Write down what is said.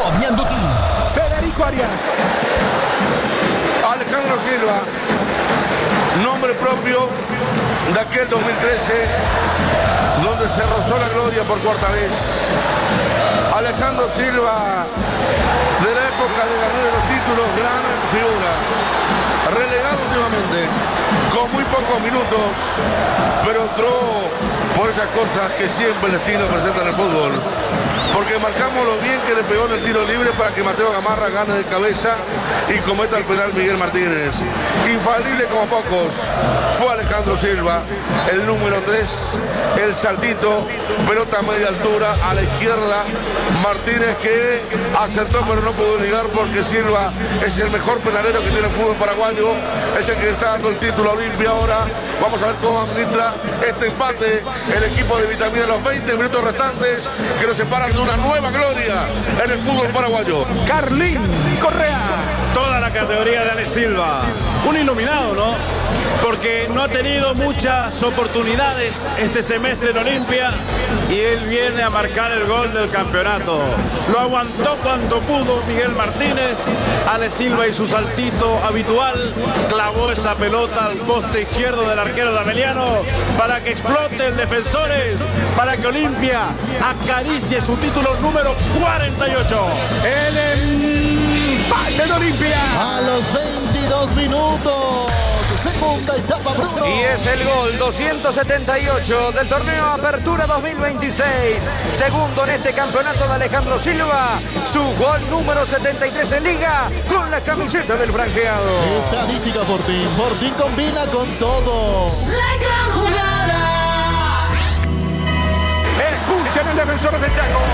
Fabián Dutín. Federico Arias. Alejandro Silva, nombre propio de aquel 2013, donde se rozó la gloria por cuarta vez. Alejandro Silva, de la época de ganar los títulos, gran figura. Relegado últimamente, con muy pocos minutos, pero entró por esas cosas que siempre el destino presenta en el fútbol. Porque marcamos lo bien que le pegó en el tiro libre para que Mateo Gamarra gane de cabeza y cometa el penal Miguel Martínez. Infalible como pocos, fue Alejandro Silva, el número 3, el saltito, pelota a media altura, a la izquierda. Martínez que acertó pero no pudo ligar porque Silva es el mejor penalero que tiene el fútbol paraguayo, es el que le está dando el título a Olimpia ahora. Vamos a ver cómo administra este empate el equipo de Vitamina en los 20 minutos restantes que nos separan de una nueva gloria en el fútbol paraguayo. Carlín Correa. Toda la categoría de Ale Silva. Un iluminado, ¿no? Porque no ha tenido muchas oportunidades este semestre en Olimpia y él viene a marcar el gol del campeonato. Lo aguantó cuando pudo Miguel Martínez. Ale Silva y su saltito habitual clavó esa pelota al poste izquierdo del arquero Dameliano para que explote el Defensores, para que Olimpia acaricie su título número 48. El empate de Olimpia. A los 22 minutos. Segunda etapa, Bruno. Y es el gol 278 del torneo Apertura 2026. Segundo en este campeonato de Alejandro Silva. Su gol número 73 en Liga con la camiseta del franjeado. Estadística Fortín. Fortín combina con todo. La gran jugada. Escuchen el Defensores de Chaco.